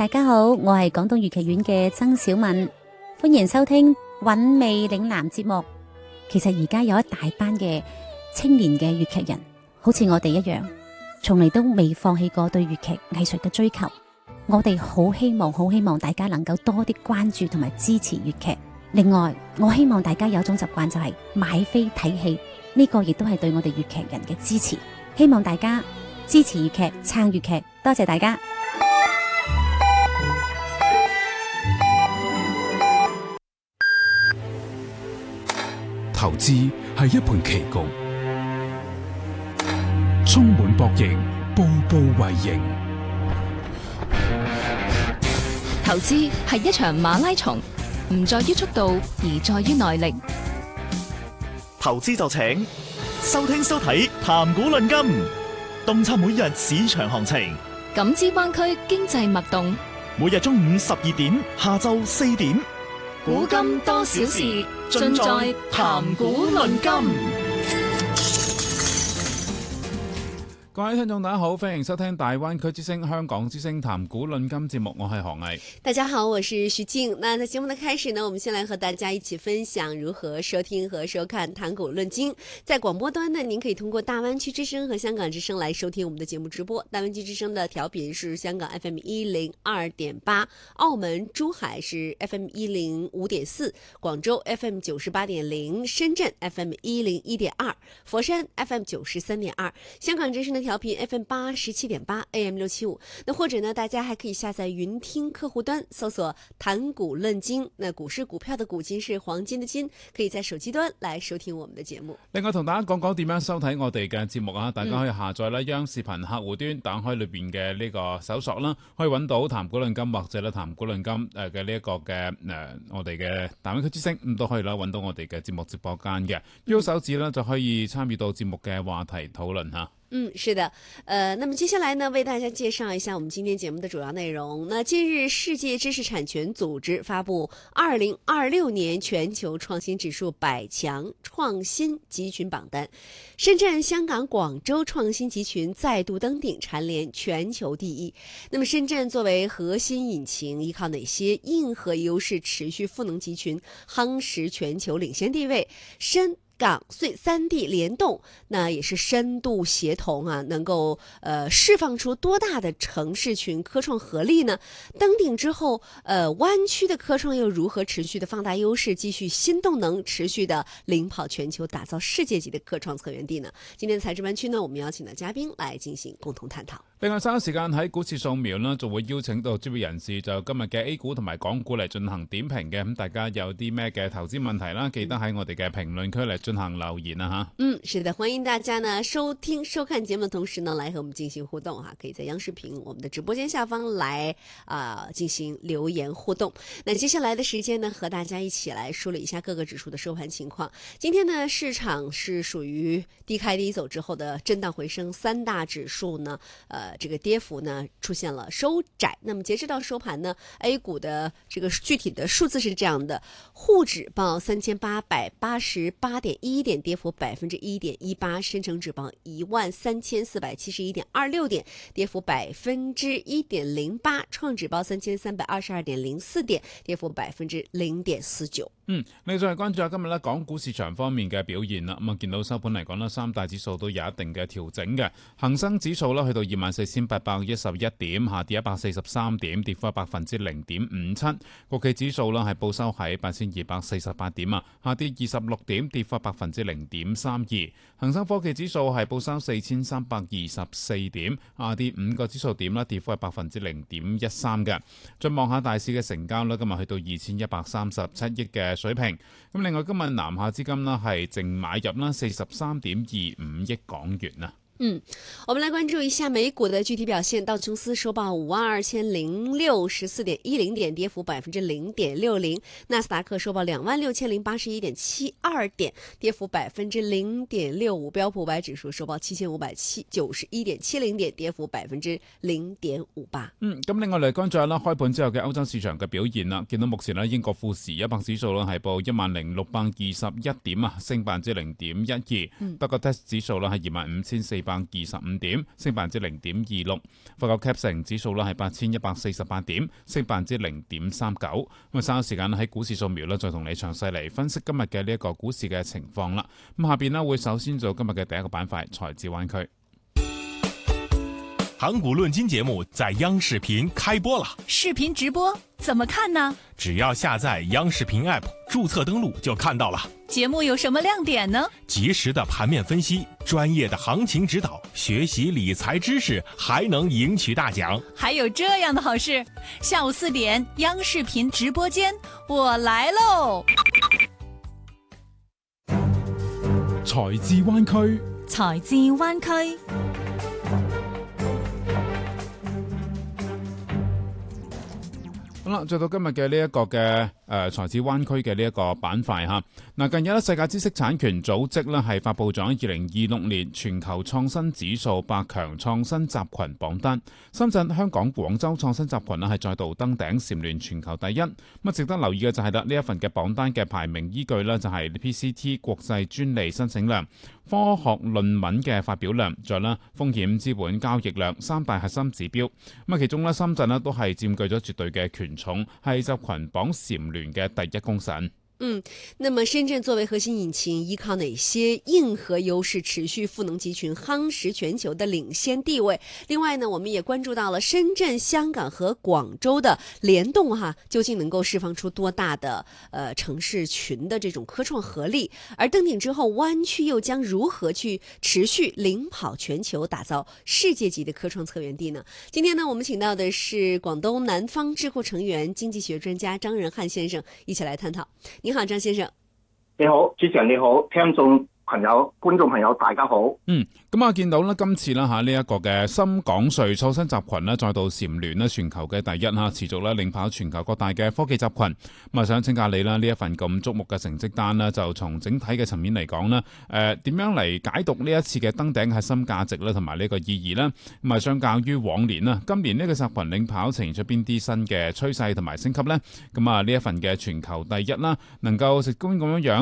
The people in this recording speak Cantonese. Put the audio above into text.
大家好，我係廣東粵劇院嘅曾小敏，歡迎收聽韻味嶺南節目。其實而家有一大班嘅青年嘅粵劇人，好似我哋一樣，從嚟都未放棄過對粵劇藝術嘅追求。我哋好希望大家能夠多啲關注同埋支持粵劇。另外，我希望大家有一種習慣就係買飛睇戲，呢個亦都係對我哋粵劇人嘅支持。希望大家支持粵劇，撐粵劇，多謝大家。 投資係一盤棋局，充滿博弈，步步為營。 投資係一場馬拉松，唔在於速度，而在於耐力。 投資就請收聽收睇談股論金，洞察每日市場行情， 感知灣區經濟脈動。 每日中午12點，下晝4點， 古今多少事，盡在談股論金。 各位聽眾大家好，歡迎收聽大灣區之聲香港之聲談股論金節目，我係何毅。 大家好，我是徐靜。那在節目的開始呢，我們先來和大家一起分享如何收聽和收看談股論金。在廣播端呢，您可以通過大灣區之聲和香港之聲來收聽我們的節目直播。大灣區之聲的調頻是香港 FM 102.8，澳門珠海是 FM 105.4，廣州 FM 98.0，深圳 FM 101.2，佛山 FM 93.2，香港之聲的調頻 FM 87.8 AM 675。那或者呢，大家還可以下載雲聽客戶端，搜索談股論金。那股是股票的股，金是黃金的金，可以在手機端來收聽我們的節目。 另外同大家講講點樣收睇我哋嘅節目啊！大家可以下載啦央視頻客戶端，打開裏邊嘅呢個搜索啦，可以揾到談股論金或者咧談股論金嘅呢一個嘅我哋嘅大灣區之聲，咁都可以啦揾到我哋嘅節目直播間嘅。喐手指呢就可以參與到節目嘅話題討論吓。 是的，那麼接下來呢，為大家介紹一下我們今天節目的主要內容。那近日，世界知識產權組織發布2026年全球創新指數100強創新集群榜單，深圳、香港、廣州創新集群再度登頂，蟬聯全球第一。那麼深圳作為核心引擎，依靠哪些硬核優勢持續賦能集群，夯實全球領先地位？港穗3地聯動，那也是深度協同啊，能夠釋放出多大的城市群科創合力呢？登頂之後，灣區的科創又如何持續的放大優勢，繼續新動能，持續的領跑全球，打造世界級的科創策源地呢？今天財智灣區呢，我們邀請到嘉賓來進行共同探討。 另外，稍後時間喺股市掃描呢，就會邀請到專業人士就今日嘅 A 股同埋港股嚟進行點評嘅。咁大家有啲咩嘅投資問題啦，記得喺我哋嘅評論區嚟進行留言啊吓。 是的，歡迎大家呢收聽收看節目的同時呢，來和我們進行互動哈，可以在央視頻我們的直播間下方來進行留言互動。那接下來的時間呢，和大家一起來梳理一下各個指數的收盤情況。今天呢，市場是屬於低開低走之後的震盪回升，三大指數呢，這個跌幅呢出現了收窄。那麼截至到收盤呢 ，A 股的這個具體的數字是這樣的：滬指報3888.11點，跌幅1.18%；深成指報13471.26點，跌幅1.08%；創指報3322.04點，跌幅0.49%。 你再關注下今日咧港股市場方面嘅表現啦。咁啊，見到收盤嚟講咧，三大指數都有一定嘅調整嘅。恒生指數咧去到24,811點，下跌143點，跌幅0.57%。國企指數咧係報收喺8,248點啊，下跌26點，跌幅0.32%。恒生科技指數係報收4,324點，下跌5個指數點啦，跌幅係0.13%嘅。再望下大市嘅成交咧，今日去到2,137億嘅水平。咁另外今日南下資金呢係淨買入啦43.25億港元啊。 我們來關注一下美股的具體表現。道瓊斯收報52,064.10點，跌幅0.60%；納斯達克收報26,081.72點，跌幅0.65%；標普500指數收報7,591.70點，跌幅0.58%。 咁另外嚟關注下啦，開盤之後嘅歐洲市場嘅表現啦。見到目前咧，英國富時100指數咧係報10,621點啊，升0.12%；德國 DAX 指數咧係25,400 425點，升0.26%。法國 CAC 成指數咧係8148點，升0.39%。咁稍後時間喺股市掃描咧，再同你詳細嚟分析今日嘅呢一個股市嘅情況啦。咁下邊咧會首先做今日嘅第一個板塊財智灣區。 盤古論金節目在央視頻開播了， 視頻直播怎麼看呢？ 只要下載央視頻 App， 註冊登錄就看到了。 節目有什麼亮點呢？ 及時的盤面分析，專業的行情指導，學習理財知識，還能贏取大獎。 還有這樣的好事，下午4點央視頻直播間，我來嘍！ 財智灣區， 財智灣區。 好啦，再到今日嘅呢一個嘅財智灣區嘅呢一個板塊嚇。嗱，近日咧世界知識產權組織咧係發布咗2026年全球創新指數100強創新集群榜單，深圳、香港、廣州創新集群咧係再度登頂，蟬聯全球第一。咁值得留意嘅就係啦，呢一份嘅榜單嘅排名依據咧就係 PCT 國際專利申請量、科學論文嘅發表量，仲有啦風險資本交易量3大核心指標。咁啊，其中咧深圳咧都係佔據咗絕對嘅權重，係集群榜蟬聯嘅第一功臣。 那麼深圳作為核心引擎，依靠哪些硬核優勢持續賦能集群，夯實全球的領先地位？另外呢，我們也關注到了深圳、香港和廣州的聯動究竟能夠釋放出多大的城市群的這種科創合力？而登頂之後，灣區又將如何去持續領跑全球，打造世界級的科創策源地呢？今天呢，我們請到的是廣東南方智庫成員、經濟學專家張仁漢先生，一起來探討。你好，張先生。 你好，主持人你好，聽眾朋友、觀眾朋友大家好。 咁啊，見到咧今次啦嚇呢一個嘅深港瑞創新集群咧，再度蟬聯咧全球嘅第一嚇，持續咧領跑全球各大嘅科技集群。咁啊，想請教你啦，呢一份咁矚目嘅成績單咧，就從整體嘅層面嚟講咧，點樣嚟解讀呢一次嘅登頂核心價值咧，同埋呢個意義咧？咁啊，相較於往年啦，今年呢個集群領跑呈現出邊啲新嘅趨勢同埋升級咧？咁啊，呢一份嘅全球第一啦，能夠成功咁樣